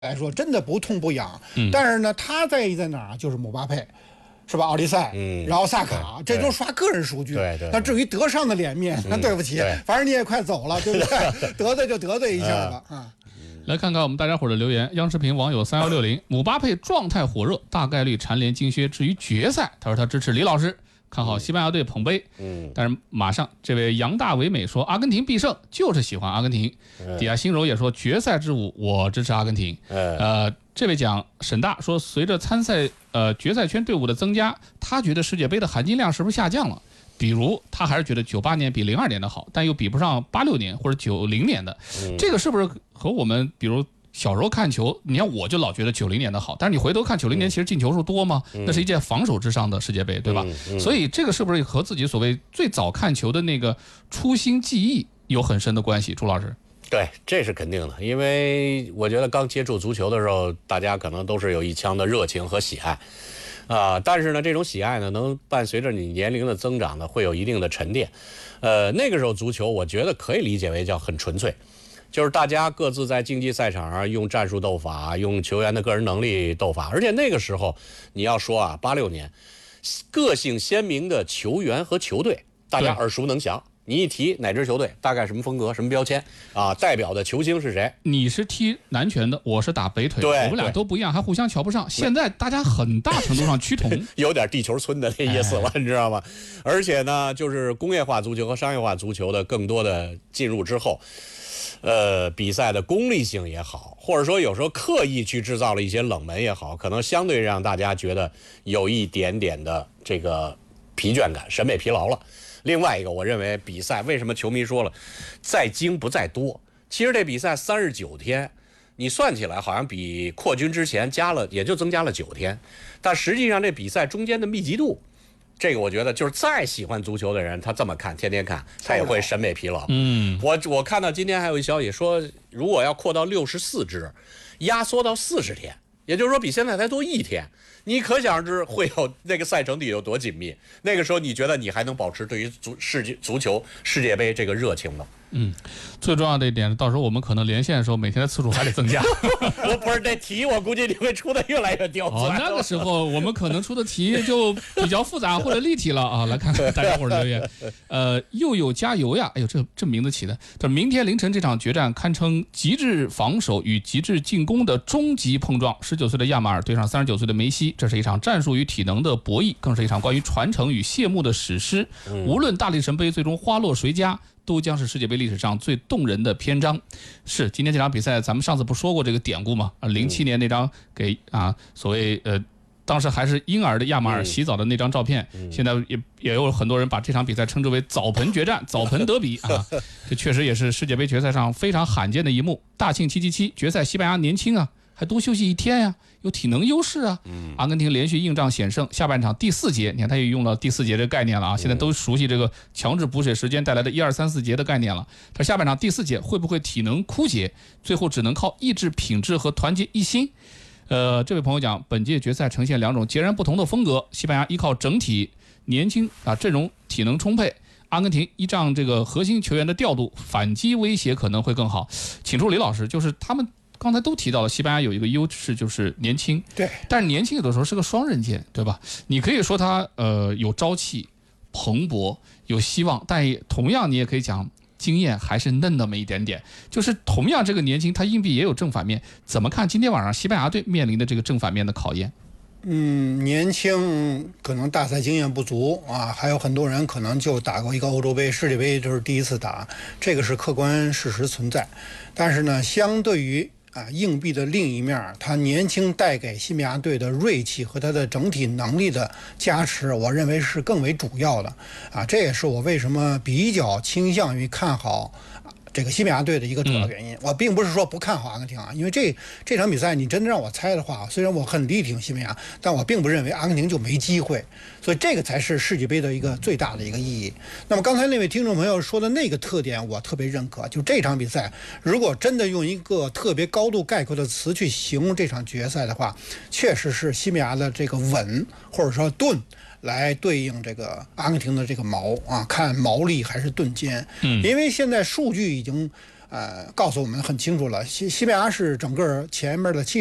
来说真的不痛不痒，但是呢，他在意在哪儿？就是姆巴佩，是吧？奥利赛，然后萨卡，这都刷个人数据。 对。 那至于德尚的脸面，那对不起，反正你也快走了，对不对？得罪就得罪一下吧，啊。 来看看我们大家伙的留言。央视频网友3160，姆巴佩状态火热，大概率蝉联金靴。至于决赛，他说他支持李老师，看好西班牙队捧杯。但是马上这位杨大唯美说阿根廷必胜，就是喜欢阿根廷。底下心柔也说决赛之舞，我支持阿根廷。这位讲沈大说，随着参赛决赛圈队伍的增加，他觉得世界杯的含金量是不是下降了？比如他还是觉得98年比02年的好，但又比不上86年或者90年的。这个是不是和我们比如小时候看球，你看我就老觉得90年的好，但是你回头看90年其实进球数多吗？那是一届防守至上的世界杯，对吧？所以这个是不是和自己所谓最早看球的那个初心记忆有很深的关系？朱老师。 对，这是肯定的，因为我觉得刚接触足球的时候，大家可能都是有一腔的热情和喜爱，但是呢，这种喜爱呢，能伴随着你年龄的增长呢，会有一定的沉淀。那个时候足球，我觉得可以理解为叫很纯粹，就是大家各自在竞技赛场上用战术斗法，用球员的个人能力斗法，而且那个时候你要说啊，86年，个性鲜明的球员和球队，大家耳熟能详。你一提哪支球队，大概什么风格、什么标签啊？代表的球星是谁？ 你是踢南拳的，我是打北腿，我们俩都不一样，还互相瞧不上。现在大家很大程度上趋同， 有点地球村的那意思了，你知道吗？而且呢，就是工业化足球和商业化足球的更多的进入之后，比赛的功利性也好，或者说有时候刻意去制造了一些冷门也好，可能相对让大家觉得有一点点的这个疲倦感、审美疲劳了。另外一个，我认为比赛为什么球迷说了在精不在多？其实这比赛39天，你算起来好像比扩军之前也就增加了9天，但实际上这比赛中间的密集度，这个我觉得就是再喜欢足球的人，他这么看，天天看，他也会审美疲劳。我看到今天还有一消息说，如果要扩到64支，压缩到40天，也就是说比现在才多1天。你可想而知会有那个赛程得有多紧密。那个时候你觉得你还能保持对于足球世界杯这个热情吗？ 最重要的一点，到时候我们可能连线的时候，每天的次数还得增加。 我不是这题，我估计你会出的越来越刁钻。 那个时候我们可能出的题就比较复杂或者立体了啊。来看看大家伙留言，又有加油呀！哎呦，这名字起的。这明天凌晨这场决战堪称极致防守与极致进攻的终极碰撞。19岁的亚马尔对上39岁的梅西，这是一场战术与体能的博弈，更是一场关于传承与谢幕的史诗。无论大力神杯最终花落谁家，都将是世界杯历史上最动人的篇章。是今天这场比赛，咱们上次不说过这个典故吗？07年那张给所谓当时还是婴儿的亚马尔洗澡的那张照片，现在也有很多人把这场比赛称之为澡盆决战、澡盆德比啊。这确实也是世界杯决赛上非常罕见的一幕。大庆777决赛，西班牙年轻啊，还多休息1天呀，有体能优势啊。阿根廷连续硬仗险胜，下半场第4节，你看他也用了第4节这个概念了啊。现在都熟悉这个强制补水时间带来的1、2、3、4节的概念了。他下半场第4节会不会体能枯竭，最后只能靠意志、品质和团结一心？这位朋友讲，本届决赛呈现2种截然不同的风格。西班牙依靠整体年轻阵容，体能充沛；阿根廷依仗这个核心球员的调度，反击威胁可能会更好。请出李老师，就是他们刚才都提到了，西班牙有一个优势就是年轻， 对， 但是年轻有的时候是个双刃剑，对吧？你可以说他有朝气、蓬勃、有希望，但同样你也可以讲经验还是嫩那么一点点。就是同样这个年轻，他硬币也有正反面。怎么看今天晚上西班牙队面临的这个正反面的考验？ 年轻可能大赛经验不足啊，还有很多人可能就打过一个欧洲杯、世界杯，就是第一次打，这个是客观事实存在。但是呢，相对于硬币的另一面，他年轻带给西班牙队的锐气和他的整体能力的加持，我认为是更为主要的这也是我为什么比较倾向于看好这个西班牙队的一个主要原因。我并不是说不看好阿根廷因为这场比赛你真的让我猜的话，虽然我很力挺西班牙，但我并不认为阿根廷就没机会，所以这个才是世界杯的一个最大的一个意义。那么刚才那位听众朋友说的那个特点我特别认可，就这场比赛如果真的用一个特别高度概括的词去形容这场决赛的话，确实是西班牙的这个稳或者说钝来对应这个阿根廷的这个矛看矛力还是钝尖。因为现在数据已经告诉我们很清楚了，西班牙是整个前面的